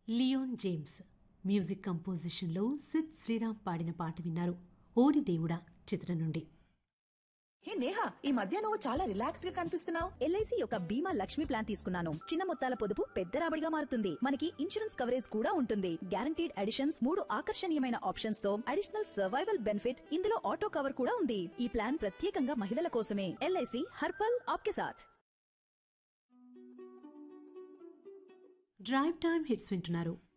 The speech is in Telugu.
Leone James music కంపోజిషన్లో Sid Sriram పాడిన పాట విన్నారు. ఓరి దేవుడా చిత్రం నుండి. హే నేహా, ఈ మధ్య నువ్వు చాలా రిలాక్స్డ్ గా కనిపిస్తున్నావు. ఎల్ఐసి యొక్క బీమా లక్ష్మి ప్లాన్ తీసుకున్నాను. చిన్న మొత్తాల పొదుపు పెద్ద రాబడిగా మారుతుంది. మనకి ఇన్సూరెన్స్ కవరేజ్ కూడా ఉంటుంది. గ్యారంటీడ్ అడిషన్స్, 3 ఆకర్షణీయమైన ఆప్షన్స్ తో అడిషనల్ సర్వైవల్ బెనిఫిట్. ఇందులో ఆటో కవర్ కూడా ఉంది. ఈ ప్లాన్ ప్రత్యేకంగా మహిళల కోసమే. ఎల్ఐసి హర్పల్ ఆప్కే సాథ్. డ్రైవ్ టైమ్ హిట్స్ వింటున్నారు.